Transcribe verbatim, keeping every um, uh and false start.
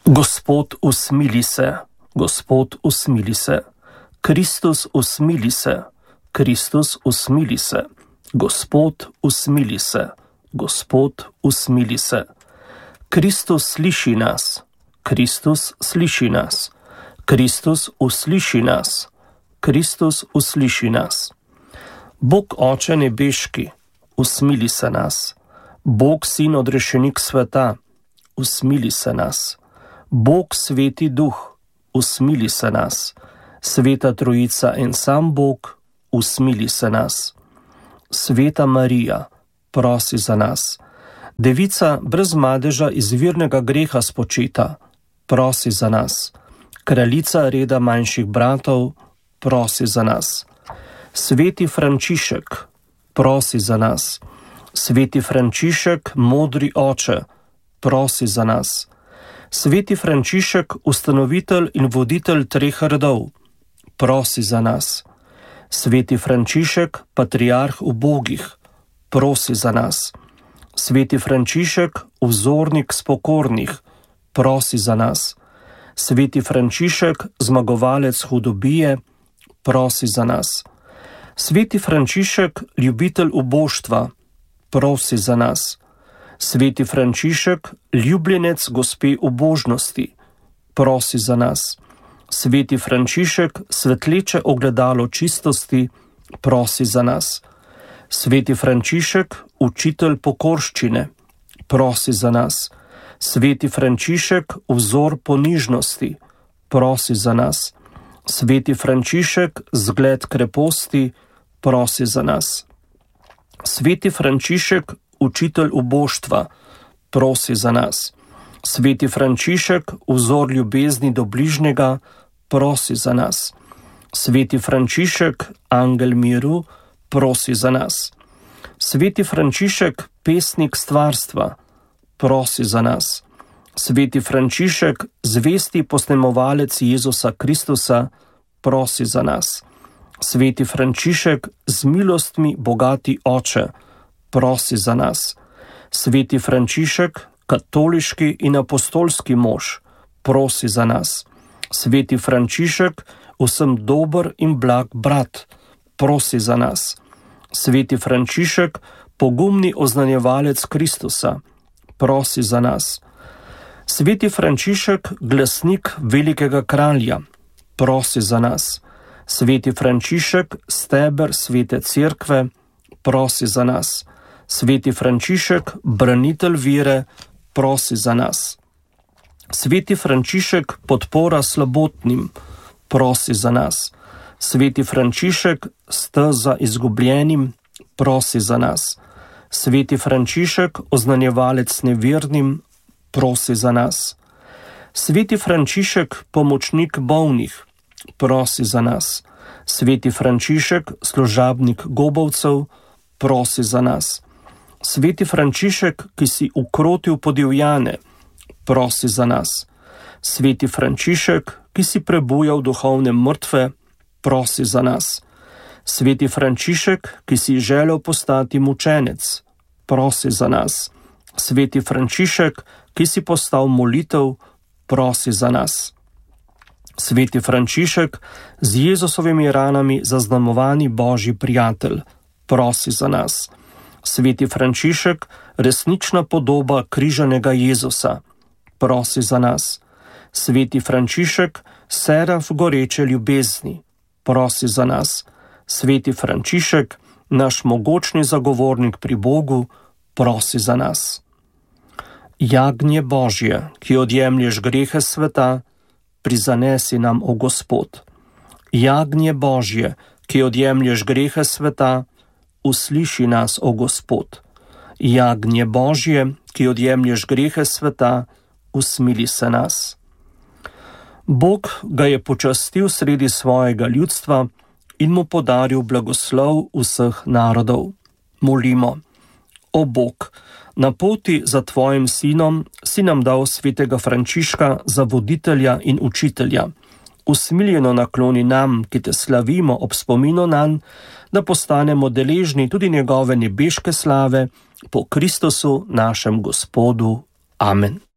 Gospod, usmili se, Gospod, usmili se. Kristus, usmili se, Kristus, usmili se. Gospod, usmili se, Gospod, usmili se. Kristus sliši nas, Kristus sliši nas. Kristus usliši nas, Kristus usliši nas. Bog Oče nebeški, usmili se nas. Bog Sin odrešenik sveta, usmili se nas. Bog Sveti Duh, usmili se nas. Sveta Trojica en sam Bog, usmili se nas. Sveta Marija, prosi za nas. Devica brez madeža izvirnega greha spočeta, prosi za nas. Kraljica reda manjših bratov, prosi za nas. Sveti Frančišek, prosi za nas. Sveti Frančišek, modri oče, prosi za nas. Sveti Frančišek, ustanovitelj in voditelj treh redov, prosi za nas. Sveti Frančišek, patriarh ubogih, prosi za nas. Sveti Frančišek, vzornik spokornih, prosi za nas. Sveti Frančišek, zmagovalec hudobije, prosi za nas. Sveti Frančišek, ljubitelj uboštva, prosi za nas. Sveti Frančišek, ljubljenec gospe ubožnosti, prosi za nas. Sveti Frančišek, svetleče ogledalo čistosti, prosi za nas. Sveti Frančišek, učitelj pokorščine, prosi za nas. Sveti Frančišek, vzor ponižnosti, prosi za nas. Sveti Frančišek, zgled kreposti, prosi za nas. Sveti Frančišek, učitelj uboštva, prosi za nas. Sveti Frančišek, vzor ljubezni do bližnjega, prosi za nas. Sveti Frančišek, angel miru, prosi za nas. Sveti Frančišek, pesnik stvarstva, prosi za nas. Sveti Frančišek, zvesti posnemovalec Jezusa Kristusa, prosi za nas. Sveti Frančišek, z milostmi bogati oče, prosi za nas. Sveti Frančišek, katoliški in apostolski mož, prosi za nas. Sveti Frančišek, vsem dober in blag brat, prosi za nas. Sveti Frančišek, pogumni oznanjevalec Kristusa, prosi za nas. Sveti Frančišek, glasnik velikega kralja, prosi za nas. Sveti Frančišek, steber svete cerkve, prosi za nas. Sveti Frančišek, branitelj vere, prosi za nas. Sveti Frančišek, podpora slabotnim, prosi za nas. Sveti Frančišek, steza izgubljenim, prosi za nas. Sveti Frančišek, oznanjevalec nevernim, prosi za nas. Sveti Frančišek, pomočnik bolnih, prosi za nas. Sveti Frančišek, služabnik gobovcev, prosi za nas. Sveti Frančišek, ki si ukrotil podivjane, prosi za nas. Sveti Frančišek, ki si prebujal duhovne mrtve, prosi za nas. Sveti Frančišek, ki si želel postati mučenec, prosi za nas. Sveti Frančišek, ki si postal molitev, prosi za nas. Sveti Frančišek, z Jezusovimi ranami zaznamovani Božji prijatelj, prosi za nas. Sveti Frančišek, resnična podoba križanega Jezusa, prosi za nas. Sveti Frančišek, seraf goreče ljubezni, prosi za nas. Sveti Frančišek, naš mogočni zagovornik pri Bogu, prosi za nas. Jagnje Božje, ki odjemlješ grehe sveta, prizanesi nam, o Gospod. Jagnje Božje, ki odjemlješ grehe sveta, usliši nas, o Gospod. Jagnje Božje, ki odjemlješ grehe sveta, usmili se nas. Bog ga je počastil sredi svojega ljudstva in mu podaril blagoslov vseh narodov. Molimo. O Bog, na poti za tvojim sinom si nam dal svetega Frančiška za voditelja in učitelja. Usmiljeno nakloni nam, ki te slavimo ob spominu nanj, da postanemo deležni tudi njegove nebeške slave po Kristusu našem Gospodu. Amen.